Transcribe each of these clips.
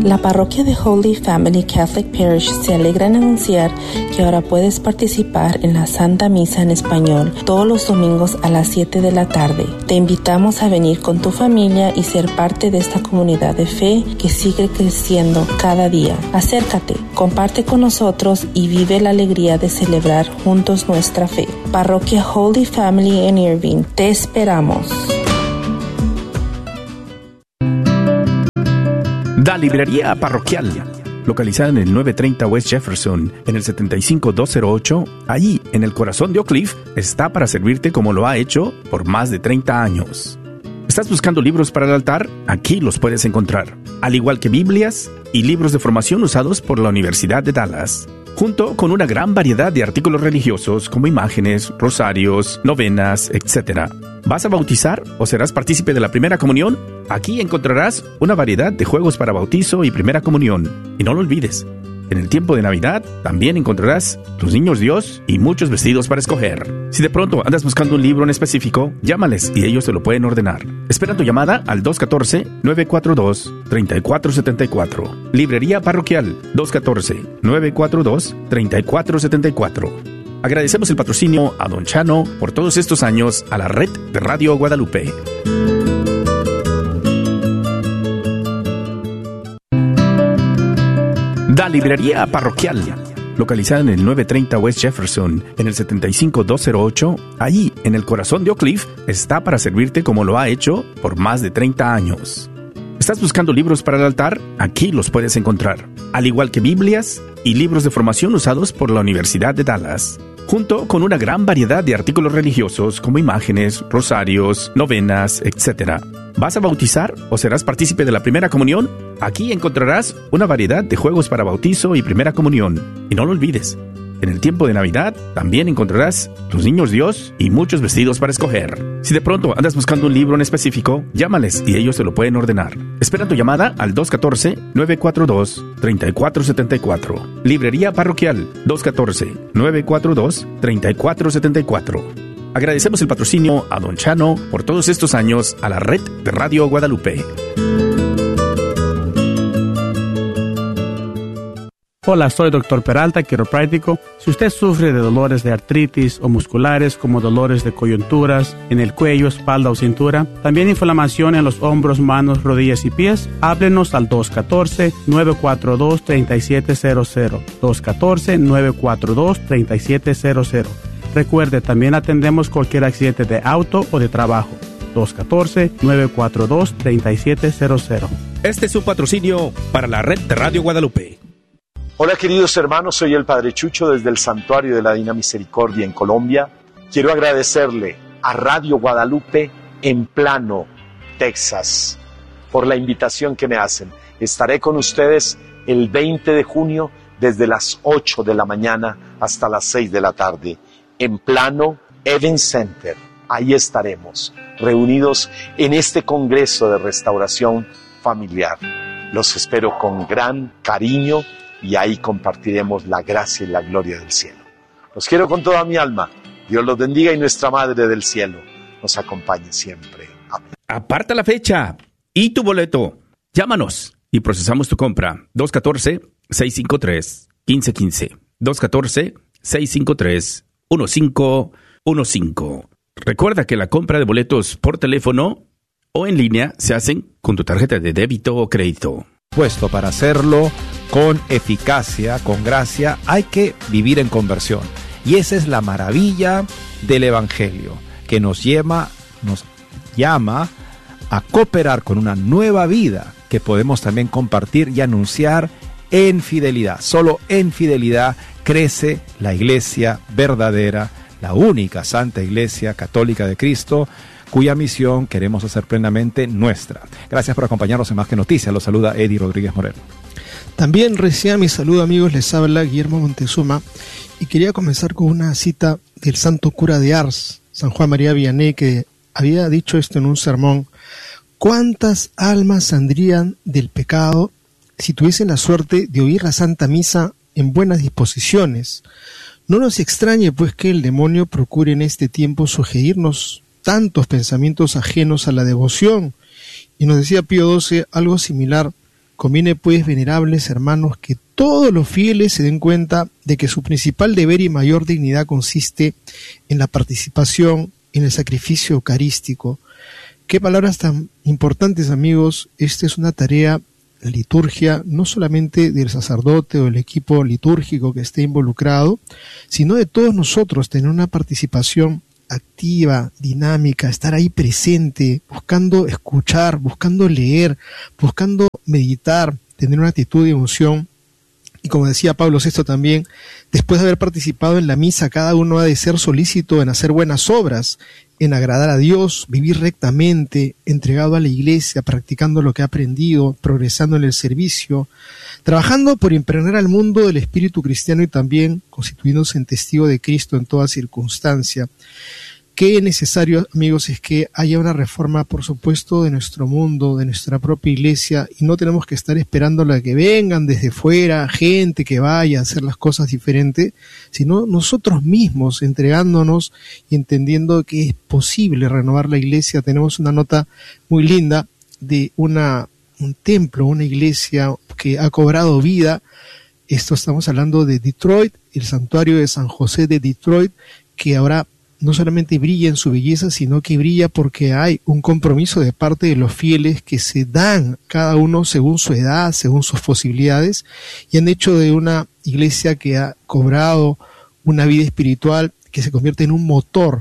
La parroquia de Holy Family Catholic Parish se alegra en anunciar que ahora puedes participar en la Santa Misa en español todos los domingos a las 7 de la tarde. Te invitamos a venir con tu familia y ser parte de esta comunidad de fe que sigue creciendo cada día. Acércate, comparte con nosotros y vive la alegría de celebrar juntos nuestra fe. Parroquia Holy Family en Irving, te esperamos. La librería parroquial, localizada en el 930 West Jefferson, en el 75208, allí en el corazón de Oak Cliff, está para servirte como lo ha hecho por más de 30 años. ¿Estás buscando libros para el altar? Aquí los puedes encontrar, al igual que Biblias y libros de formación usados por la Universidad de Dallas, junto con una gran variedad de artículos religiosos como imágenes, rosarios, novenas, etc. ¿Vas a bautizar o serás partícipe de la primera comunión? Aquí encontrarás una variedad de juegos para bautizo y primera comunión. Y no lo olvides, en el tiempo de Navidad también encontrarás los niños Dios y muchos vestidos para escoger. Si de pronto andas buscando un libro en específico, llámales y ellos te lo pueden ordenar. Espera tu llamada al 214-942-3474. Librería Parroquial 214-942-3474. Agradecemos el patrocinio a Don Chano por todos estos años a la red de Radio Guadalupe. La librería parroquial, localizada en el 930 West Jefferson, en el 75208, allí en el corazón de Oak Cliff, está para servirte como lo ha hecho por más de 30 años. ¿Estás buscando libros para el altar? Aquí los puedes encontrar, al igual que Biblias y libros de formación usados por la Universidad de Dallas, junto con una gran variedad de artículos religiosos como imágenes, rosarios, novenas, etc. ¿Vas a bautizar o serás partícipe de la primera comunión? Aquí encontrarás una variedad de juegos para bautizo y primera comunión. Y no lo olvides, en el tiempo de Navidad también encontrarás los niños Dios y muchos vestidos para escoger. Si de pronto andas buscando un libro en específico, llámales y ellos te lo pueden ordenar. Espera tu llamada al 214-942-3474. Librería Parroquial 214-942-3474. Agradecemos el patrocinio a Don Chano por todos estos años a la red de Radio Guadalupe. Hola, soy Dr. Peralta, quiropráctico. Si usted sufre de dolores de artritis o musculares como dolores de coyunturas en el cuello, espalda o cintura, también inflamación en los hombros, manos, rodillas y pies, háblenos al 214-942-3700. 214-942-3700. Recuerde, también atendemos cualquier accidente de auto o de trabajo. 214-942-3700. Este es su patrocinio para la red de Radio Guadalupe. Hola queridos hermanos, soy el Padre Chucho desde el Santuario de la Divina Misericordia en Colombia. Quiero agradecerle a Radio Guadalupe en Plano, Texas, por la invitación que me hacen. Estaré con ustedes el 20 de junio desde las 8 de la mañana hasta las 6 de la tarde. En Plano, Event Center, ahí estaremos, reunidos en este Congreso de Restauración Familiar. Los espero con gran cariño y ahí compartiremos la gracia y la gloria del cielo. Los quiero con toda mi alma. Dios los bendiga y nuestra Madre del Cielo nos acompañe siempre. Amén. Aparta la fecha y tu boleto. Llámanos y procesamos tu compra. 214-653-1515. 214-653-1515. Recuerda que la compra de boletos por teléfono o en línea se hacen con tu tarjeta de débito o crédito. Puesto para hacerlo con eficacia, con gracia, hay que vivir en conversión. Y esa es la maravilla del Evangelio, que nos llama a cooperar con una nueva vida que podemos también compartir y anunciar en fidelidad. Solo en fidelidad crece la iglesia verdadera, la única Santa Iglesia Católica de Cristo, cuya misión queremos hacer plenamente nuestra. Gracias por acompañarnos en Más que Noticias. Los saluda Eddie Rodríguez Moreno. También recién mi saludo, amigos, les habla Guillermo Montezuma y quería comenzar con una cita del santo cura de Ars, San Juan María Vianney, que había dicho esto en un sermón: ¿cuántas almas saldrían del pecado si tuviesen la suerte de oír la Santa Misa en buenas disposiciones? No nos extrañe pues que el demonio procure en este tiempo sugerirnos tantos pensamientos ajenos a la devoción. Y nos decía Pío XII algo similar: Conviene pues, venerables hermanos, que todos los fieles se den cuenta de que su principal deber y mayor dignidad consiste en la participación en el sacrificio eucarístico. Qué palabras tan importantes, amigos. Esta es una tarea, la liturgia, no solamente del sacerdote o el equipo litúrgico que esté involucrado, sino de todos nosotros, tener una participación activa, dinámica, estar ahí presente, buscando escuchar, buscando leer, buscando meditar, tener una actitud de emoción. Y como decía Pablo VI también, después de haber participado en la misa, cada uno ha de ser solícito en hacer buenas obras, en agradar a Dios, vivir rectamente, entregado a la iglesia, practicando lo que ha aprendido, progresando en el servicio, trabajando por impregnar al mundo del espíritu cristiano y también constituyéndose en testigo de Cristo en toda circunstancia. Qué necesario, amigos, es que haya una reforma, por supuesto, de nuestro mundo, de nuestra propia iglesia, y no tenemos que estar esperando a que vengan desde fuera, gente que vaya a hacer las cosas diferentes, sino nosotros mismos entregándonos y entendiendo que es posible renovar la iglesia. Tenemos una nota muy linda de un templo, una iglesia que ha cobrado vida. Esto estamos hablando de Detroit, el santuario de San José de Detroit, que ahora no solamente brilla en su belleza, sino que brilla porque hay un compromiso de parte de los fieles que se dan cada uno según su edad, según sus posibilidades, y han hecho de una iglesia que ha cobrado una vida espiritual que se convierte en un motor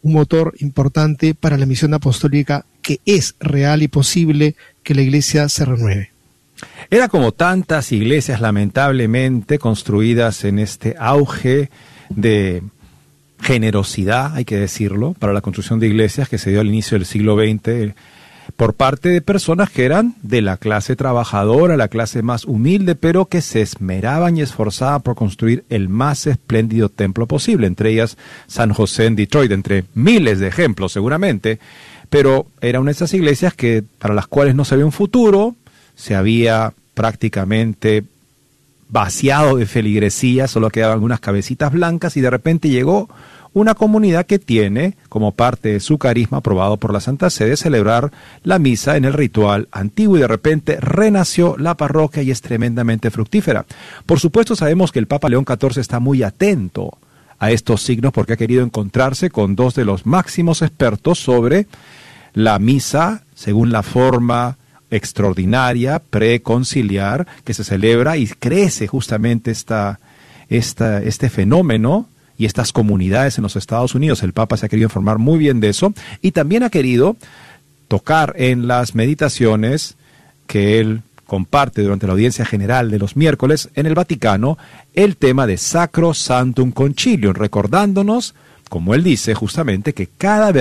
importante para la misión apostólica, que es real y posible que la iglesia se renueve. Era como tantas iglesias lamentablemente construidas en este auge de generosidad, hay que decirlo, para la construcción de iglesias que se dio al inicio del siglo XX por parte de personas que eran de la clase trabajadora, la clase más humilde, pero que se esmeraban y esforzaban por construir el más espléndido templo posible, entre ellas San José en Detroit, entre miles de ejemplos seguramente, pero era una de esas iglesias para las cuales no se había un futuro, se había prácticamente vaciado de feligresía, solo quedaban algunas cabecitas blancas, y de repente llegó una comunidad que tiene como parte de su carisma aprobado por la Santa Sede celebrar la misa en el ritual antiguo, y de repente renació la parroquia y es tremendamente fructífera. Por supuesto sabemos que el Papa León XIV está muy atento a estos signos porque ha querido encontrarse con dos de los máximos expertos sobre la misa según la forma extraordinaria, preconciliar, que se celebra y crece justamente este fenómeno y estas comunidades en los Estados Unidos. El Papa se ha querido informar muy bien de eso y también ha querido tocar en las meditaciones que él comparte durante la audiencia general de los miércoles en el Vaticano el tema de Sacro Sanctum Concilium, recordándonos, como él dice justamente, que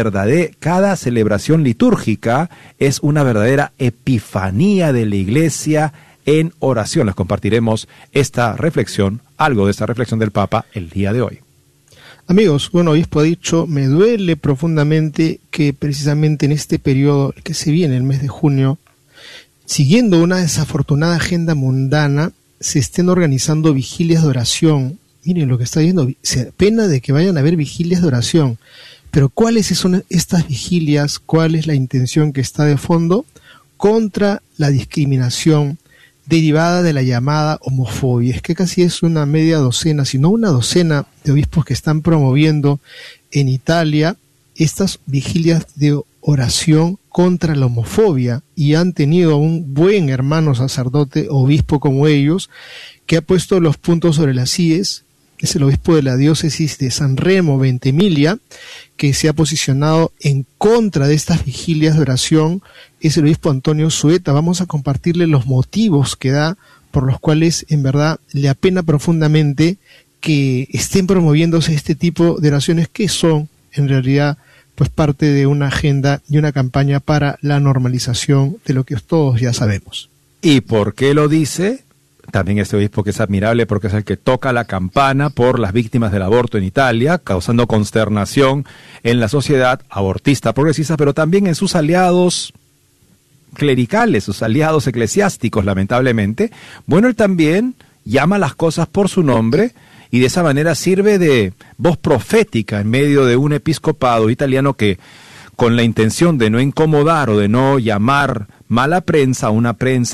cada celebración litúrgica es una verdadera epifanía de la Iglesia en oración. Les compartiremos esta reflexión, algo de esta reflexión del Papa el día de hoy. Amigos, un obispo ha dicho: me duele profundamente que precisamente en este periodo que se viene, el mes de junio, siguiendo una desafortunada agenda mundana, se estén organizando vigilias de oración. Miren lo que está viendo, se pena de que vayan a haber vigilias de oración, pero ¿cuáles son estas vigilias? ¿Cuál es la intención que está de fondo? Contra la discriminación derivada de la llamada homofobia. Es que casi es una media docena, si no una docena de obispos que están promoviendo en Italia estas vigilias de oración contra la homofobia, y han tenido un buen hermano sacerdote, obispo como ellos, que ha puesto los puntos sobre las íes, que es el obispo de la diócesis de San Remo, Ventimiglia, que se ha posicionado en contra de estas vigilias de oración, es el obispo Antonio Sueta. Vamos a compartirle los motivos que da por los cuales en verdad le apena profundamente que estén promoviéndose este tipo de oraciones, que son en realidad pues parte de una agenda y una campaña para la normalización de lo que todos ya sabemos. ¿Y por qué lo dice? También este obispo, que es admirable porque es el que toca la campana por las víctimas del aborto en Italia, causando consternación en la sociedad abortista progresista, pero también en sus aliados clericales, sus aliados eclesiásticos, lamentablemente. Bueno, él también llama las cosas por su nombre y de esa manera sirve de voz profética en medio de un episcopado italiano que, con la intención de no incomodar o de no llamar mala prensa a una prensa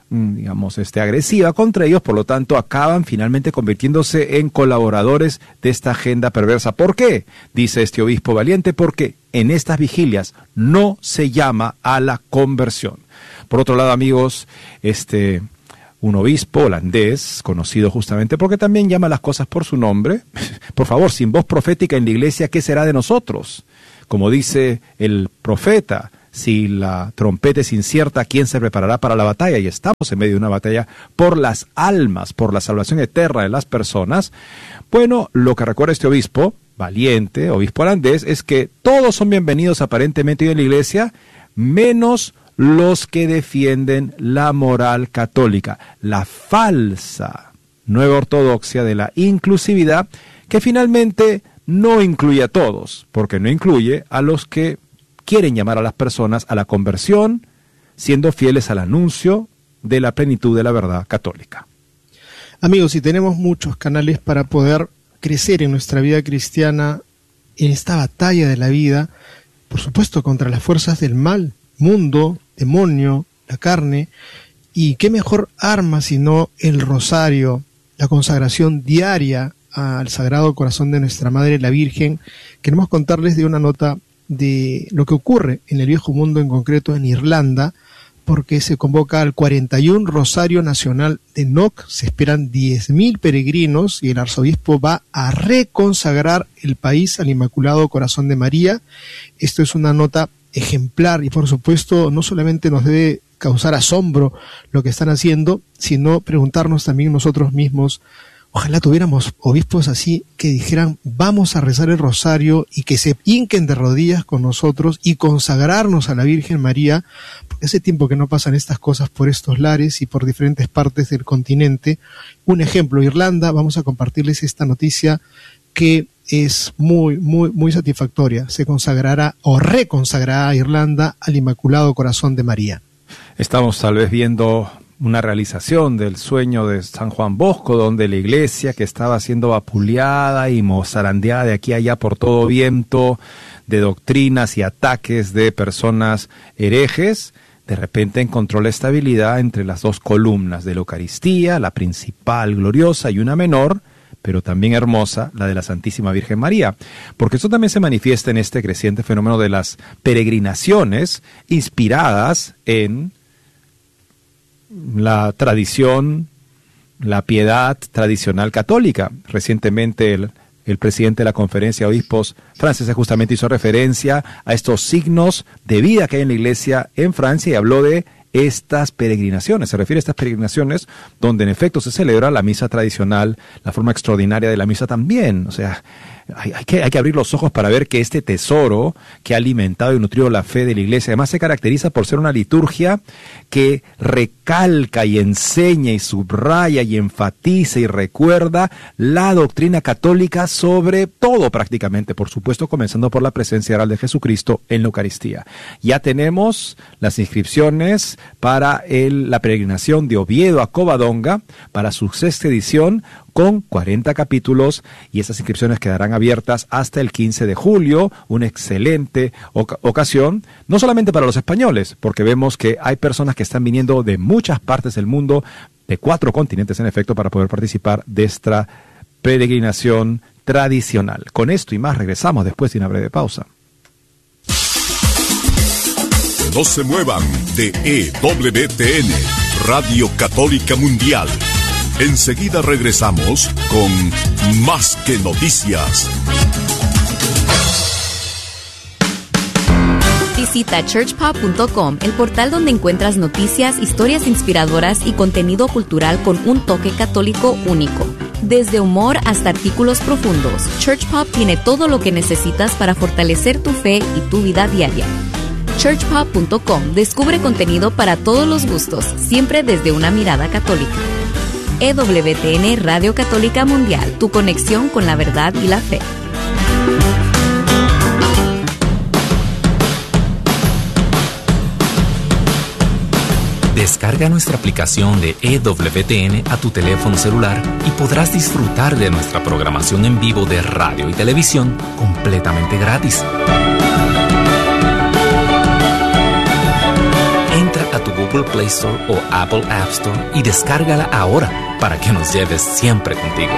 agresiva contra ellos, por lo tanto acaban finalmente convirtiéndose en colaboradores de esta agenda perversa. ¿Por qué? Dice este obispo valiente, porque en estas vigilias no se llama a la conversión. Por otro lado, amigos, un obispo holandés, conocido justamente porque también llama las cosas por su nombre, por favor, sin voz profética en la iglesia, ¿qué será de nosotros? Como dice el profeta, si la trompeta es incierta, ¿quién se preparará para la batalla? Y estamos en medio de una batalla por las almas, por la salvación eterna de las personas. Bueno, lo que recuerda este obispo, valiente, obispo holandés, es que todos son bienvenidos aparentemente en la iglesia, menos los que defienden la moral católica, la falsa nueva ortodoxia de la inclusividad, que finalmente no incluye a todos, porque no incluye a los que quieren llamar a las personas a la conversión, siendo fieles al anuncio de la plenitud de la verdad católica. Amigos, si tenemos muchos canales para poder crecer en nuestra vida cristiana, en esta batalla de la vida, por supuesto contra las fuerzas del mal, mundo, demonio, la carne, y qué mejor arma sino el rosario, la consagración diaria al Sagrado Corazón de nuestra Madre la Virgen. Queremos contarles de una nota de lo que ocurre en el Viejo Mundo, en concreto en Irlanda, porque se convoca al 41 Rosario Nacional de Knock. Se esperan 10.000 peregrinos y el arzobispo va a reconsagrar el país al Inmaculado Corazón de María. Esto es una nota ejemplar y por supuesto no solamente nos debe causar asombro lo que están haciendo, sino preguntarnos también nosotros mismos. Ojalá tuviéramos obispos así que dijeran vamos a rezar el rosario y que se hinquen de rodillas con nosotros y consagrarnos a la Virgen María, porque hace tiempo que no pasan estas cosas por estos lares y por diferentes partes del continente. Un ejemplo, Irlanda, vamos a compartirles esta noticia que es muy satisfactoria. Se consagrará o reconsagrará a Irlanda al Inmaculado Corazón de María. Estamos tal vez viendo una realización del sueño de San Juan Bosco, donde la iglesia, que estaba siendo vapuleada y mozarandeada de aquí a allá por todo viento de doctrinas y ataques de personas herejes, de repente encontró la estabilidad entre las dos columnas de la Eucaristía, la principal gloriosa y una menor, pero también hermosa, la de la Santísima Virgen María. Porque eso también se manifiesta en este creciente fenómeno de las peregrinaciones inspiradas en la tradición, la piedad tradicional católica. Recientemente el presidente de la Conferencia de Obispos francesa justamente hizo referencia a estos signos de vida que hay en la iglesia en Francia y habló de estas peregrinaciones. Se refiere a estas peregrinaciones donde en efecto se celebra la misa tradicional, la forma extraordinaria de la misa también. O sea, hay que abrir los ojos para ver que este tesoro que ha alimentado y nutrido la fe de la iglesia, además se caracteriza por ser una liturgia que recalca y enseña y subraya y enfatiza y recuerda la doctrina católica sobre todo prácticamente, por supuesto comenzando por la presencia real de Jesucristo en la Eucaristía. Ya tenemos las inscripciones para la peregrinación de Oviedo a Covadonga para su 6ª edición, con 40 capítulos, y esas inscripciones quedarán abiertas hasta el 15 de julio, una excelente ocasión, no solamente para los españoles, porque vemos que hay personas que están viniendo de muchas partes del mundo, de 4 continentes en efecto, para poder participar de esta peregrinación tradicional. Con esto y más regresamos después de una breve pausa. No se muevan de EWTN, Radio Católica Mundial. Enseguida regresamos con Más que Noticias. Visita churchpop.com, el portal donde encuentras noticias, historias inspiradoras y contenido cultural con un toque católico único. Desde humor hasta artículos profundos, ChurchPop tiene todo lo que necesitas para fortalecer tu fe y tu vida diaria. churchpop.com descubre contenido para todos los gustos, siempre desde una mirada católica. EWTN Radio Católica Mundial, tu conexión con la verdad y la fe. Descarga nuestra aplicación de EWTN a tu teléfono celular y podrás disfrutar de nuestra programación en vivo de radio y televisión completamente gratis. Entra a tu Google Play Store o Apple App Store y descárgala ahora para que nos lleves siempre contigo.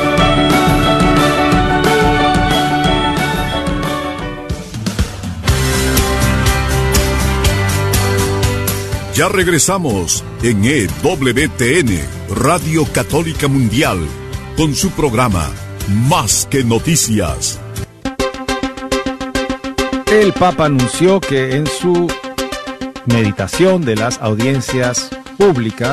Ya regresamos en EWTN, Radio Católica Mundial, con su programa Más que Noticias. El Papa anunció que en su meditación de las audiencias públicas